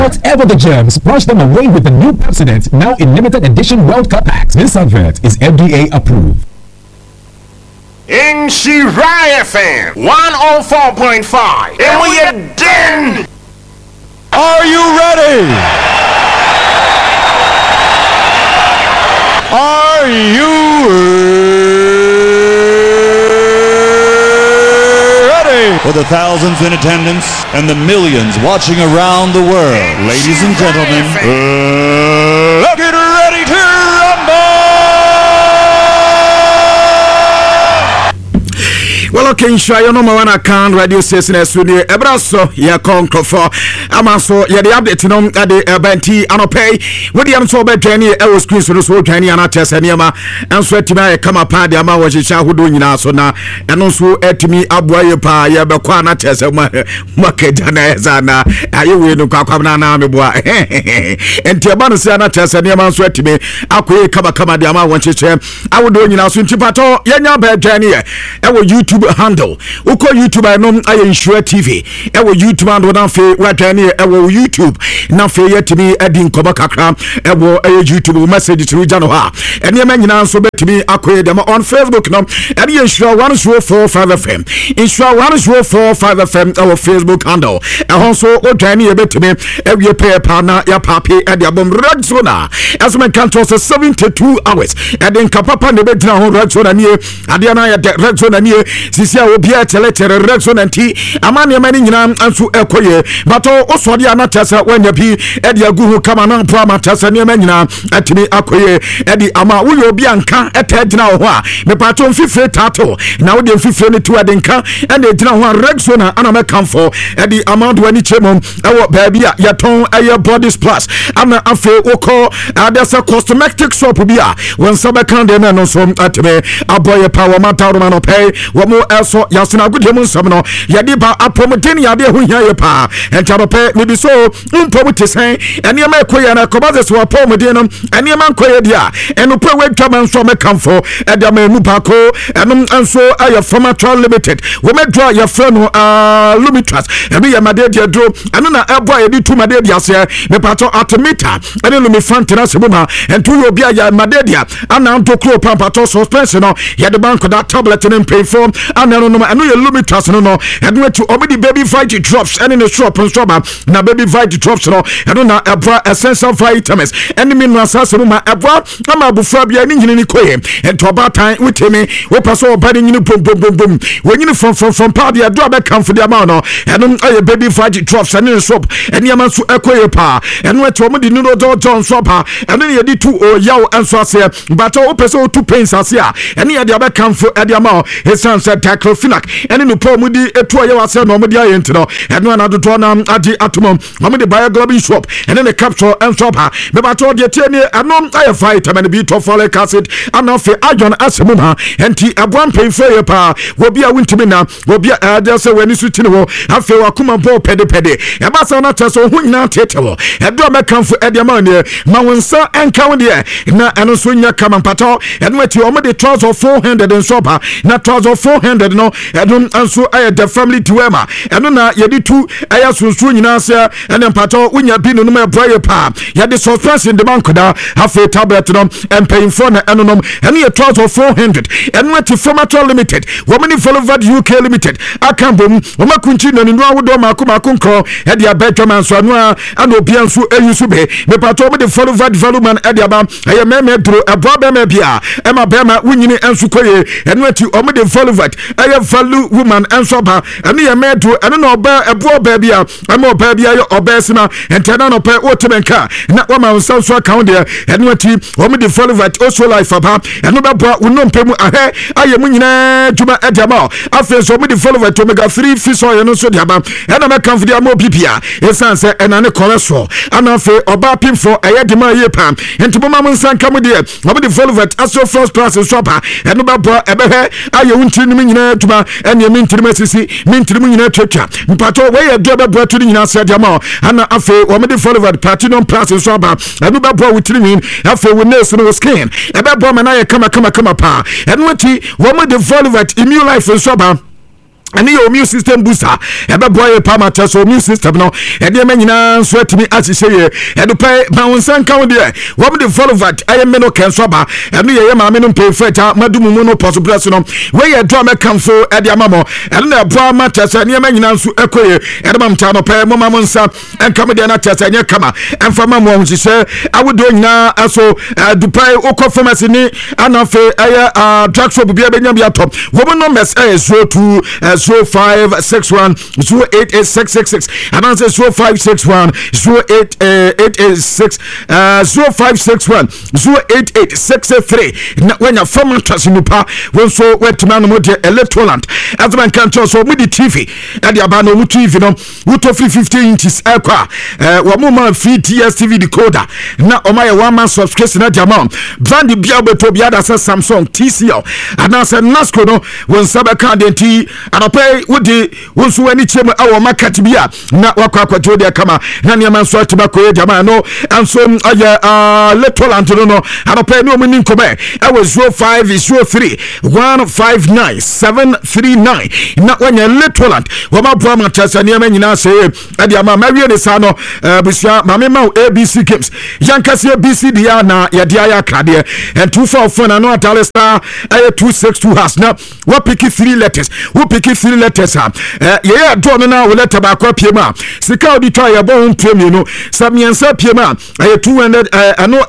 Whatever the germs, brush them away with the new Pepsodent, now in limited edition World Cup packs. This advert is FDA approved. In Shirai FM 104.5, and we are done. Are you ready? Are you ready? For the thousands in attendance and the millions watching around the world, ladies and gentlemen, let's get ready to rumble! Well, okay, Shire no one account radio station as soon as Ebraso, ya concro Amaso, ya the update no at the Benti Anopay, with the answer by Jenny, I was Chris so Jenny and Atas and Yama, and sweat to me, come up, the Ama was a who doing so now, and also at me, Abway Pa, Yabakwana Tessa, Market Zana, I will no Kakamana, and Tiabana Sana Tessa and Yama sweat to me, Akwe Kabakama, the Ama when she said, I would do you now soon to Pato, Yanya Bad Jenny, I will YouTube handle. Uko YouTube I know I insure TV. I will YouTube handle na fe watani I will YouTube na fe yet me edin koba kakra I will YouTube message to Jano ha. And ye men nyina so betimi akoye dem on Facebook no. And ye insure 104.5 FM. Insure 104.5 FM our Facebook handle. And also watani e betimi e pay partner ya papi e dia bom red zone. As men can to 72 hours. And then kapapa ne betina ho red zone nie. Adia na ya red zone nie. Sisia obia teletere Rexon anti amane mani nyina ansu ekoye bato osode anatasa wanya bi edi aguhu kama na mpo amatasa ne manyina atimi akoye edi ama wo obia nka etagina ho a me pato mfifre tato na wo de mfifre ne tu adenka ene egina ho Rexon ana mekamfo edi amado ani chemom ewo baabia yaton aye bodies plus ama afe woko adasa cosmetic soap bia won sabe kan de me no so atime aboye power mata no pay wo eso yasina gudem nsam no yade ba apomden yade ho hia ye pa entabope me bi so mpom tesen ene ma ekoye na kobaze so apomden no ene ma nkoye dia eno pe wedwa nso mekamfo ede ma enu bako eno nso aye formatral limited wo medwa ye fra no lumitras ebe ye made dia dro eno na ebo ye di tu made dia se me pato atomita ene lumifantena sebuma entu yo bia ya made dia ana ntokro pampato suspension no yade banko da tablet in pay form and I know you lumitras no and went to already baby fight drops and in the shop and strawberry na baby fight drops no and no na essential vitamins and mineral salts no ma abwa ama bufra bia ni nyini koye and to about time with me we pass over body nyini boom when you from party do be come for the amount no and baby fight drops and in the shop and yaman so ekoye pa and went to already no John shopper and then you did two or yaw and so say but o person two pains as here and you dey come for the amount his son said Diclofenac and no problem with the 2 hours no media intro and no another to na agi atomum mama the bioglobin shop and then the capsule and shopper me ba to the tene anom I fight and be to folic acid and no fe iron asemuma enti abwan pay for pa wo bia wintimi na wo bia just when you switch no afi wakuma bo pede e ba sa na teso hu nyina tetewo e do me kan for e de man ne ma wonsa enka wo de na eno so nya kama pato and weti o me the trousers of 400 and shopper na trousers of 400 no edum anso aye the family to ema eno na ye di tu aye sunsu nyina se ene mpato unya bi no me braye pa ye di suspense in the bank da hafe tablet no empaying for na eno no ene ye trousers of 400 eno ati formatral limited womani followed UK limited akambom womakunchi no ninu awodo makomakonko e dia betman so anu ana obi anso ayusu be me pato me the followed volume e dia ba aye meme dro abo be me bia e ma be ma wunyini anso koye eno ati o me the followed aye value woman enso ba ene ye medu ene no oba ebo oba bia ema oba bia ye oba sima entena no pe otemenka na wama nso so account there ene ati o me the followed also life ba ene be bo unom pemu ahe aye mu nyina juma edama afi so me the followed omega 3 fish oil no so dia ba ene me kan fidi amo bibia esanse ena ne cholesterol ana afi oba pimfo aye de ma ye pam enti mo ma nsan kam de o me the followed aso first class so ba ene be bo ebe he aye unti ni nyina juma ene mintiri masisi mintiri mu nyina twetwa mpato we ye do be bo to nyina se de ma ana afi o me the followed platinum plus so ba ene be bo witiri min afi we nurse no skin ebe bo me na ye kama pa ene wati wo me the followed immune life so ba and your immune system booster. Ever boy a palmater so immune system no. And the menina sweat me as you say. And to pay Mountain County. What would the follow that? I am no cancer. And me a man pay for it. Madumuno possible. Where your drama come for at the mamo. And the bra matters and your menina so echo. And Mam Tano pay Mamonsa and come there not and your kama. And for Mamma, she said, I would do now also Dupai Oko Pharmacy and of a drug shop be a top. Woman numbers 02 0561 088666 and answer 0561 0886 0561 088663 when your former trasinupa when so wet man mode electroland as man can tell so with the TV and the abano TV no with 50 inches aqua wamuma free TSTV decoder na omaya one man subscription at amount brand the biabe to biada Samsung TCL and answer Nasco no when sabaka denti and pay with the wonso any chema our market bia na wakwa to dia kama na niam so tobacco jama no and so little antono and pay no meaning come I was 0503 159 739 na when you little and wama brama chasa niam nyina say e dia ma mawie ne sa no busia mame ma ABC games yankase ABC dia na ya dia ya krade and 244 na no atale star 262 has now what pick 3 letters who pick 3 letters yeah do no na we letter ba kwa piema sika odi try ya bon piema no samiensa piema 200 ano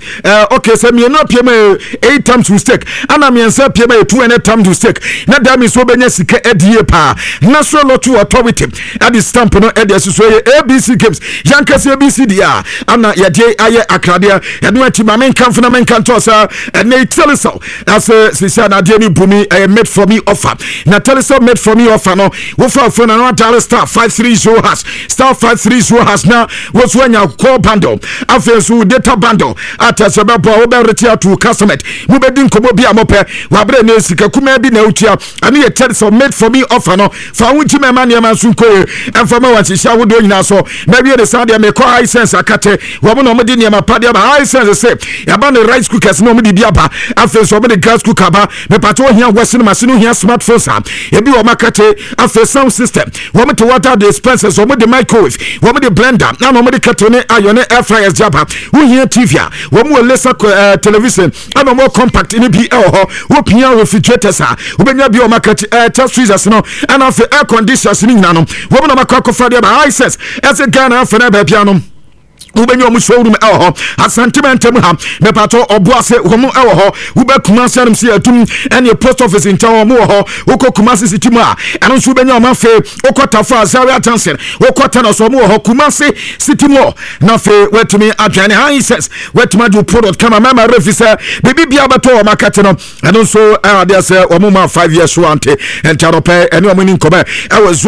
okay samiensa piema 8 times mistake ana miensa piema 200 times mistake na da mi so benya sika edie pa national lottery authority at the stamp no edie so ABC games yankase ABC dia ana ya die aye akrade ya no ati ma men kan funa men kan to sa na teleso as sisa na die ni bumi made for me offer na teleso made for me offer no wo fa phone na no dial star 530 has star 530 has na wo so anya call bundle afensu data bundle atasaba bo wo be retia to customer mu be din komo bia mo pe wa bre na sika kuma bi na utia ani ye teleso made for me offer no fa wunti me ma ne ma su ko emfa ma wa sisa wo do nyina so na bi de sa de me call high sense akate wo mo no mo di ne ma pa de ba high sense say ya ba no rice cookers no mo di bia ba afensu mo de gas cooker ba me pato hia washing machine hia smartphones ebi wo makate after sound system wo me to water dispensers wo me the microwave wo me the blender na no me the kettle ne iron air fryers jaba wo hia TV wo me laser television and more compact in bi ho wo pia refrigerators wo benya bi wo makate test freezers no and after air conditioners ni na no wo me no makako fa de ba high sense as a Ghana after na ba bia no ubenyo mu showroom asantiment mu ha me pato oboase homo ho ube kumase anum se atum ene post office in town mu ho uko kumase city mu a eno so ubenyo ma fe ukota fa Zaria Johnson ukota no so mu ho kumase city mu na fe wetumi adwane high sense wetuma do product kama mama refisa bibi bia bato market no eno so there say omo ma 5 years so ante entarope ene omo ni nkoba I was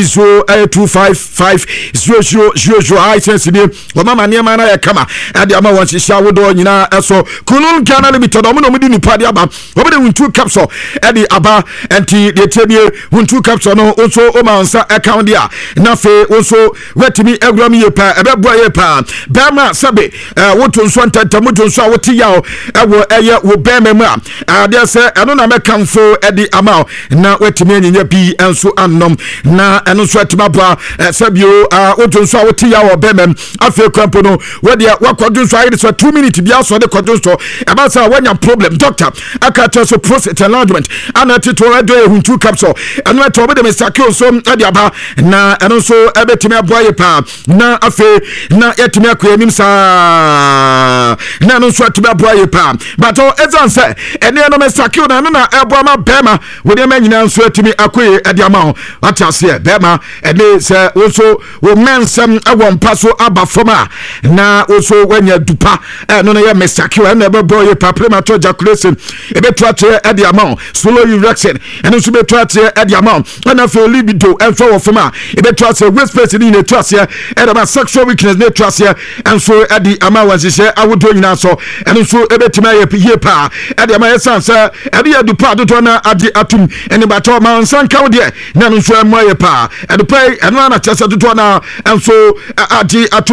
0302550000 high sense dey mama niema na ya kama ade ama won hihia wodo nyina eso kunun Ghana limited omo no mudi nipa de aba obede wuntu capsule ade aba enti de tebie wuntu capsule no onso o ma nsa account dia na fe onso wetimi agram ye pa ebebo ye pa bema sabe woto nso ntantamuto nso a woti yawo ewo eye wo bema mu a de se eno na mekamfo ade ama na wetimi anyinya bi enso annom na eno nso atimabwa sabio woto nso a woti yawo bema afi no where wakwadun so ayede so 2 minutes bia so de kwadun so about say when your problem doctor aka so prostate enlargement ana tito edo ehuntu capsule anu eto be de mesake so ade aba na eno so ebetimi aboye pa na afi na yetimi akoyanim sa na eno so atimi aboye pa but ezan say ene no mesake na na ebo ama bema we de manyina so atimi akoye ade ama atase bema ene say also wo mensem awon paso aba foma na also when you dupa no na ya mesake na ebe boy pa premature ejaculation ebe twate e de amount slow erection and so be twate e de amount na fe libido and so of ma ebe twate waist space ni na twase e de sexual weakness na twase and so e de amount was say awodo nyina so and so ebe tima ye pa e de amount sense e de ya dupa do na ade atum ene ba to ma nsan kawo de na no so e mo ye pa e de pay e no na twase do na and so ade atuma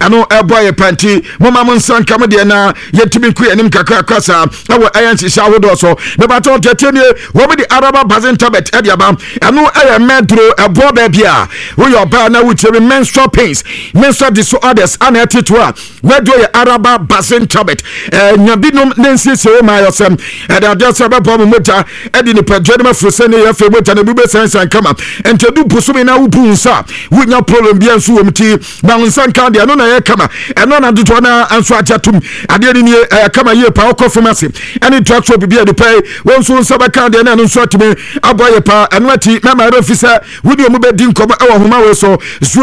ɛno ɛbɔ yɛ panti moma mo nsa nka mo deɛ na yɛtumi ku anim kakra kasa ɛwɔ ɛyɛ nhyehyɛ ahodoɔ so mebatɔ tɛtɛ nie wɔn de araba basin tablet ɛde aba ɛno ɛyɛ mɛduro ɛbɔ baabi a woyɛ ɔbaa na wotie menstrual pains menstrual disorders ana ɛtete a wɔduro yɛ araba basin tablet nyabinom ne nsiesie wɔ ma ayɔsɛm ɛde adeɛ sɛ bɛbɔ mo mogya ɛde nipadua de maforo sɛ ne yɛfɛ mogya na bi bɛsɛnsɛn kama ɛntɛdu bosomi na wobu nsa wonya problem bia nso wɔ m ti na wo nsa nka deɛ ɛno na ɛyɛ kama ɛno na dodoɔ na nso agya tom adeɛ no nie kama yie pa wokɔ fam ase ɛne drugstore bibi ade pɛi wɔn nso nsa bɛka deɛ na ɛno nso atumi abɔ yɛ pa ɛno ati mɛma ɛrɛ fi sɛ wode ɔmu bɛdi nkɔmmɔ ɛwɔ homa wei so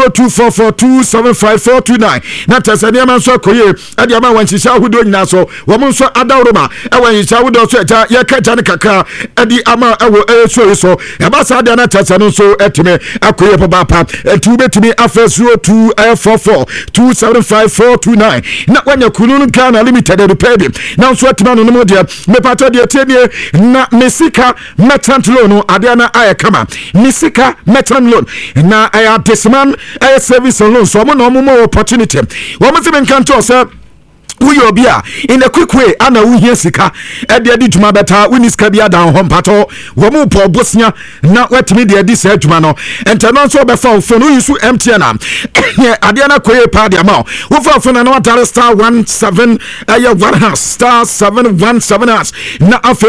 0244275429 na tɛ sɛ nneɛma nso akɔyie ɛde ama wɔnhyehyɛ ahodoɔ nyinaa so wɔn nso adawroma ɛwɔ nhyehyɛ ahodoɔ so ɛgya yɛka gya ne kakra ɛde ama ɛwɔ ɛyɛsuo yi so ɛba saa deɛ na tɛ sɛ no nso ɛtumi akɔyie papaapa ɛnti wobɛtumi afɛ 0244275429 na wanya kunu no Ghana limited ɛde pɛi bi na nso atumi ano no mu deɛ mepatɔ deɛ tie nie na mesika merchant loan no adeɛ na ayɛ kama mesika merchant loan na ɛyɛ adesman ɛyɛ service loan so ɔmo na ɔmo mo opportunity wɔn se menka ntɔ sɛ woyɛ obi a in a quick way ana wohia sika ɛde adi dwuma bɛta woni sika bi adan hɔ mpatɔ wɔ mu pɔ bosnia na watumi de adi saa adwuma no ɛntɛ no nso bɛfa wo phone woyi so MTN a adeɛ no akɔyɛ paa de ama wo wofa phone na watare star 17 ɛyɛ 1 hash star 717 hash na afei